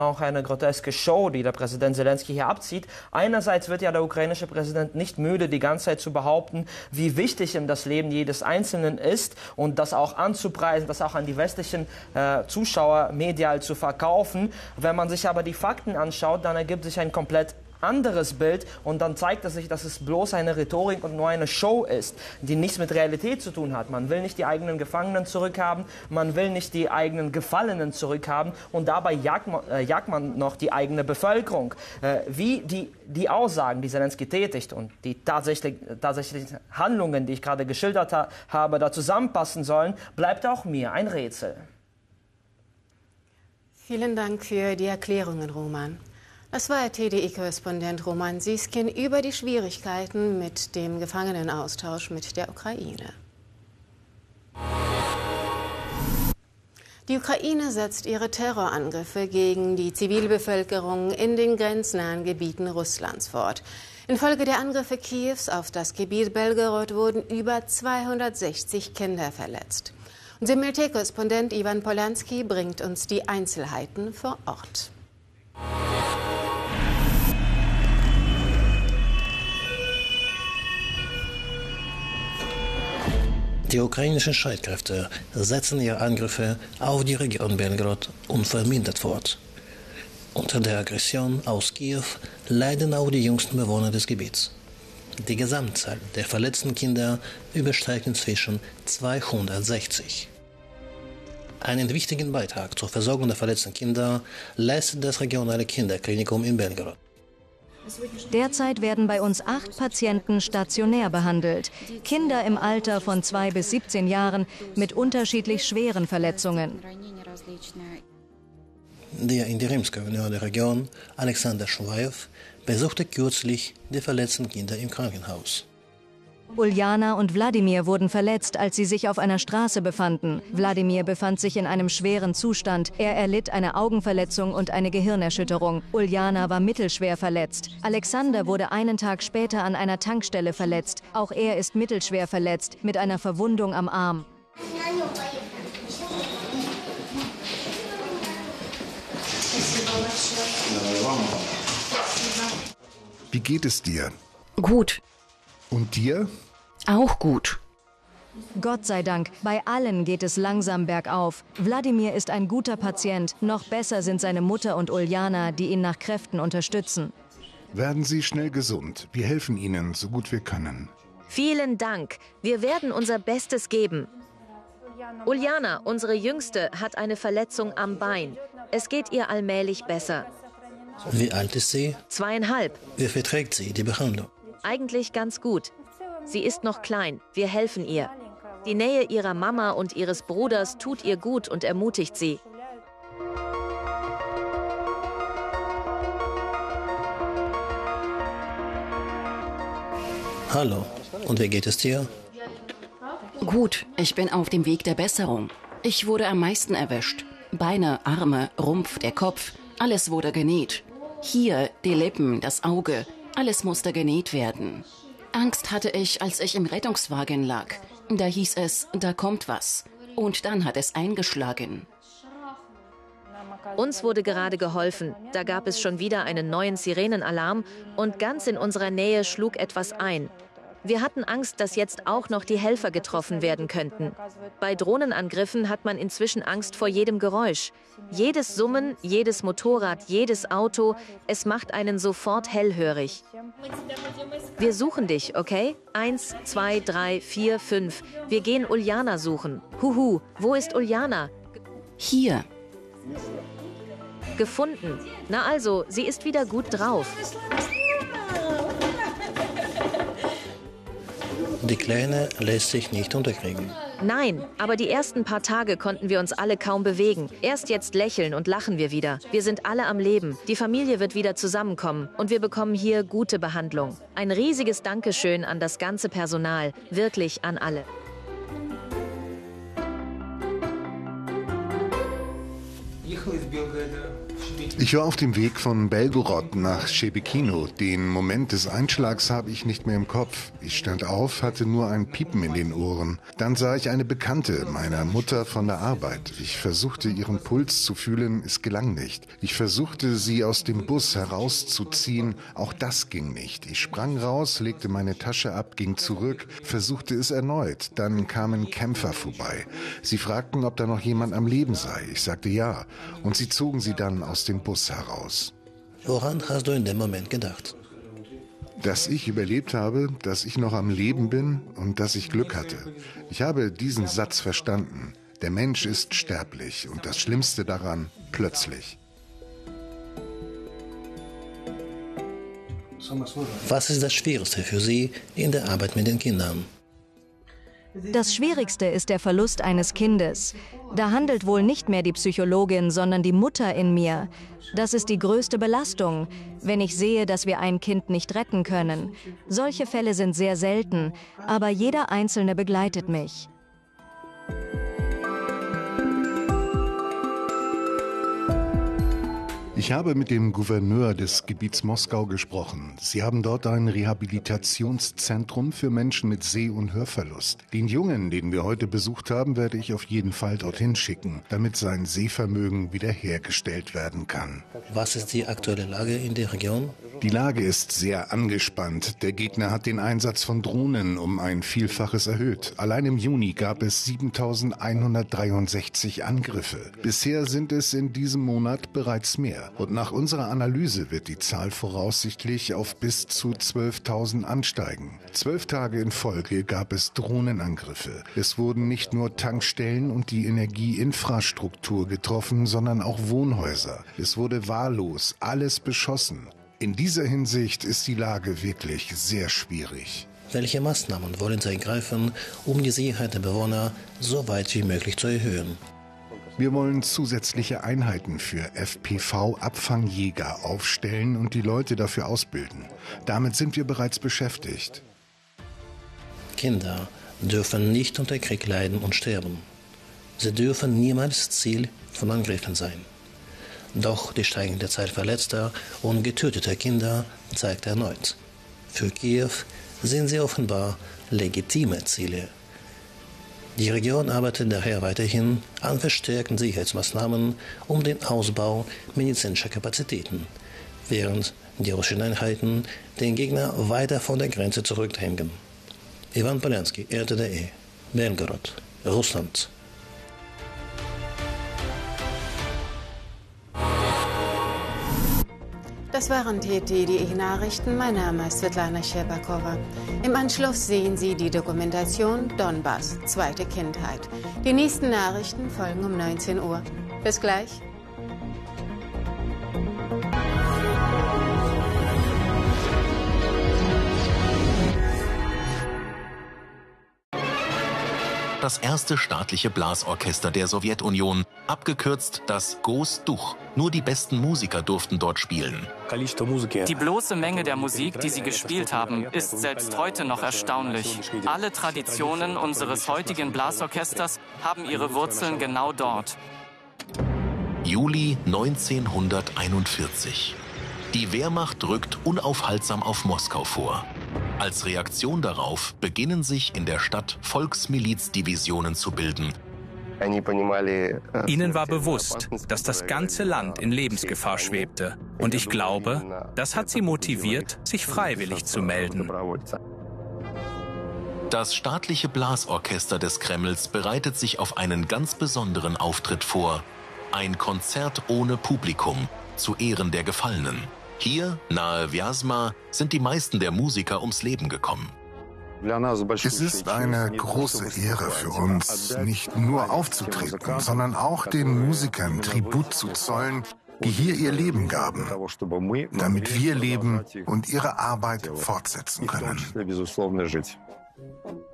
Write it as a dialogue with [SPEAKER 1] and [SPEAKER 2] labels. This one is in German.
[SPEAKER 1] Auch eine groteske Show, die der Präsident Zelensky hier abzieht. Einerseits wird ja der ukrainische Präsident nicht müde, die ganze Zeit zu behaupten, wie wichtig ihm das Leben jedes Einzelnen ist und das auch anzupreisen, das auch an die westlichen Zuschauer medial zu verkaufen. Wenn man sich aber die Fakten anschaut, dann ergibt sich ein komplett anderes Bild und dann zeigt es sich, dass es bloß eine Rhetorik und nur eine Show ist, die nichts mit Realität zu tun hat. Man will nicht die eigenen Gefangenen zurückhaben, man will nicht die eigenen Gefallenen zurückhaben und dabei jagt man noch die eigene Bevölkerung. Wie die Aussagen, die Zelensky tätigt und die tatsächlichen Handlungen, die ich gerade geschildert habe, da zusammenpassen sollen, bleibt auch mir ein Rätsel.
[SPEAKER 2] Vielen Dank für die Erklärungen, Roman. Das war TDI-Korrespondent Roman Sieskin über die Schwierigkeiten mit dem Gefangenenaustausch mit der Ukraine. Die Ukraine setzt ihre Terrorangriffe gegen die Zivilbevölkerung in den grenznahen Gebieten Russlands fort. Infolge der Angriffe Kiews auf das Gebiet Belgorod wurden über 260 Kinder verletzt. Unser Militärkorrespondent Ivan Polanski bringt uns die Einzelheiten vor Ort.
[SPEAKER 3] Die ukrainischen Streitkräfte setzen ihre Angriffe auf die Region Belgorod unvermindert fort. Unter der Aggression aus Kiew leiden auch die jüngsten Bewohner des Gebiets. Die Gesamtzahl der verletzten Kinder übersteigt inzwischen 260. Einen wichtigen Beitrag zur Versorgung der verletzten Kinder leistet das regionale Kinderklinikum in Belgorod.
[SPEAKER 4] Derzeit werden bei uns 8 Patienten stationär behandelt. Kinder im Alter von 2 bis 17 Jahren mit unterschiedlich schweren Verletzungen.
[SPEAKER 3] Der Interimsgouverneur der Region, Alexander Schuwajew, besuchte kürzlich die verletzten Kinder im Krankenhaus.
[SPEAKER 4] Uljana und Wladimir wurden verletzt, als sie sich auf einer Straße befanden. Wladimir befand sich in einem schweren Zustand. Er erlitt eine Augenverletzung und eine Gehirnerschütterung. Uljana war mittelschwer verletzt. Alexander wurde einen Tag später an einer Tankstelle verletzt. Auch er ist mittelschwer verletzt, mit einer Verwundung am Arm.
[SPEAKER 5] Wie geht es dir?
[SPEAKER 6] Gut.
[SPEAKER 5] Und dir?
[SPEAKER 6] Auch gut.
[SPEAKER 4] Gott sei Dank, bei allen geht es langsam bergauf. Wladimir ist ein guter Patient. Noch besser sind seine Mutter und Uljana, die ihn nach Kräften unterstützen.
[SPEAKER 5] Werden Sie schnell gesund. Wir helfen Ihnen, so gut wir können.
[SPEAKER 7] Vielen Dank. Wir werden unser Bestes geben. Uljana, unsere Jüngste, hat eine Verletzung am Bein. Es geht ihr allmählich besser.
[SPEAKER 3] Wie alt ist sie?
[SPEAKER 7] 2,5.
[SPEAKER 3] Wie verträgt sie die Behandlung?
[SPEAKER 7] Eigentlich ganz gut. Sie ist noch klein. Wir helfen ihr. Die Nähe ihrer Mama und ihres Bruders tut ihr gut und ermutigt sie.
[SPEAKER 3] Hallo, und wie geht es dir?
[SPEAKER 6] Gut, ich bin auf dem Weg der Besserung. Ich wurde am meisten erwischt. Beine, Arme, Rumpf, der Kopf, alles wurde genäht. Hier, die Lippen, das Auge, alles musste genäht werden. Angst hatte ich, als ich im Rettungswagen lag. Da hieß es, da kommt was. Und dann hat es eingeschlagen.
[SPEAKER 7] Uns wurde gerade geholfen. Da gab es schon wieder einen neuen Sirenenalarm und ganz in unserer Nähe schlug etwas ein. Wir hatten Angst, dass jetzt auch noch die Helfer getroffen werden könnten. Bei Drohnenangriffen hat man inzwischen Angst vor jedem Geräusch. Jedes Summen, jedes Motorrad, jedes Auto, es macht einen sofort hellhörig. Wir suchen dich, okay? 1, 2, 3, 4, 5. Wir gehen Uljana suchen. Huhu, wo ist Uljana?
[SPEAKER 6] Hier.
[SPEAKER 7] Gefunden. Na also, sie ist wieder gut drauf.
[SPEAKER 3] Die Kleine lässt sich nicht unterkriegen.
[SPEAKER 7] Nein, aber die ersten paar Tage konnten wir uns alle kaum bewegen. Erst jetzt lächeln und lachen wir wieder. Wir sind alle am Leben. Die Familie wird wieder zusammenkommen und wir bekommen hier gute Behandlung. Ein riesiges Dankeschön an das ganze Personal. Wirklich an alle.
[SPEAKER 5] Ich war auf dem Weg von Belgorod nach Šebekíno. Den Moment des Einschlags habe ich nicht mehr im Kopf. Ich stand auf, hatte nur ein Piepen in den Ohren. Dann sah ich eine Bekannte meiner Mutter von der Arbeit. Ich versuchte, ihren Puls zu fühlen, es gelang nicht. Ich versuchte, sie aus dem Bus herauszuziehen, auch das ging nicht. Ich sprang raus, legte meine Tasche ab, ging zurück, versuchte es erneut. Dann kamen Kämpfer vorbei. Sie fragten, ob da noch jemand am Leben sei. Ich sagte ja. Und sie zogen sie dann aus dem Bus heraus.
[SPEAKER 3] Woran hast du in dem Moment gedacht?
[SPEAKER 5] Dass ich überlebt habe, dass ich noch am Leben bin und dass ich Glück hatte. Ich habe diesen Satz verstanden. Der Mensch ist sterblich und das Schlimmste daran, plötzlich.
[SPEAKER 3] Was ist das Schwierigste für Sie in der Arbeit mit den Kindern?
[SPEAKER 4] Das Schwierigste ist der Verlust eines Kindes. Da handelt wohl nicht mehr die Psychologin, sondern die Mutter in mir. Das ist die größte Belastung, wenn ich sehe, dass wir ein Kind nicht retten können. Solche Fälle sind sehr selten, aber jeder Einzelne begleitet mich.
[SPEAKER 5] Ich habe mit dem Gouverneur des Gebiets Moskau gesprochen. Sie haben dort ein Rehabilitationszentrum für Menschen mit Seh- und Hörverlust. Den Jungen, den wir heute besucht haben, werde ich auf jeden Fall dorthin schicken, damit sein Sehvermögen wiederhergestellt werden kann.
[SPEAKER 3] Was ist die aktuelle Lage in der Region?
[SPEAKER 5] Die Lage ist sehr angespannt. Der Gegner hat den Einsatz von Drohnen um ein Vielfaches erhöht. Allein im Juni gab es 7.163 Angriffe. Bisher sind es in diesem Monat bereits mehr. Und nach unserer Analyse wird die Zahl voraussichtlich auf bis zu 12.000 ansteigen. 12 Tage in Folge gab es Drohnenangriffe. Es wurden nicht nur Tankstellen und die Energieinfrastruktur getroffen, sondern auch Wohnhäuser. Es wurde wahllos alles beschossen. In dieser Hinsicht ist die Lage wirklich sehr schwierig.
[SPEAKER 3] Welche Maßnahmen wollen Sie ergreifen, um die Sicherheit der Bewohner so weit wie möglich zu erhöhen?
[SPEAKER 5] Wir wollen zusätzliche Einheiten für FPV-Abfangjäger aufstellen und die Leute dafür ausbilden. Damit sind wir bereits beschäftigt.
[SPEAKER 3] Kinder dürfen nicht unter Krieg leiden und sterben. Sie dürfen niemals Ziel von Angriffen sein. Doch die steigende Zahl verletzter und getöteter Kinder zeigt erneut: Für Kiew sind sie offenbar legitime Ziele. Die Region arbeitet daher weiterhin an verstärkten Sicherheitsmaßnahmen um den Ausbau medizinischer Kapazitäten, während die russischen Einheiten den Gegner weiter von der Grenze zurückdrängen. Ivan Polensky, RTDE, Belgorod, Russland.
[SPEAKER 2] Das waren TTDI-Nachrichten. Mein Name ist Svetlana Scherbakova. Im Anschluss sehen Sie die Dokumentation Donbass, zweite Kindheit. Die nächsten Nachrichten folgen um 19 Uhr. Bis gleich.
[SPEAKER 8] Das erste staatliche Blasorchester der Sowjetunion, abgekürzt das Gosduch. Nur die besten Musiker durften dort spielen.
[SPEAKER 9] Die bloße Menge der Musik, die sie gespielt haben, ist selbst heute noch erstaunlich. Alle Traditionen unseres heutigen Blasorchesters haben ihre Wurzeln genau dort.
[SPEAKER 8] Juli 1941. Die Wehrmacht rückt unaufhaltsam auf Moskau vor. Als Reaktion darauf beginnen sich in der Stadt Volksmilizdivisionen zu bilden.
[SPEAKER 10] Ihnen war bewusst, dass das ganze Land in Lebensgefahr schwebte. Und ich glaube, das hat sie motiviert, sich freiwillig zu melden.
[SPEAKER 8] Das staatliche Blasorchester des Kremls bereitet sich auf einen ganz besonderen Auftritt vor. Ein Konzert ohne Publikum, zu Ehren der Gefallenen. Hier, nahe Vyazma, sind die meisten der Musiker ums Leben gekommen.
[SPEAKER 5] Es ist eine große Ehre für uns, nicht nur aufzutreten, sondern auch den Musikern Tribut zu zollen, die hier ihr Leben gaben, damit wir leben und ihre Arbeit fortsetzen können.